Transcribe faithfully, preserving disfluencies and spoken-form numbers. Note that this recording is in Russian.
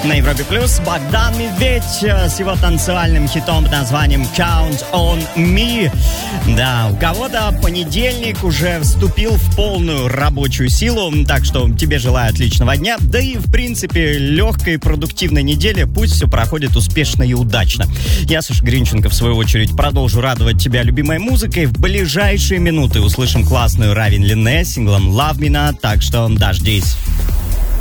На Европе Плюс Богдан Медведь с его танцевальным хитом под названием Count on Me. Да, у кого-то понедельник уже вступил в полную рабочую силу, так что тебе желаю отличного дня, да и в принципе легкой и продуктивной недели, пусть все проходит успешно и удачно. Я, Саша Гринченко, в свою очередь, продолжу радовать тебя любимой музыкой. В ближайшие минуты услышим классную Равин Линне с синглом Love Me Not, так что дождись.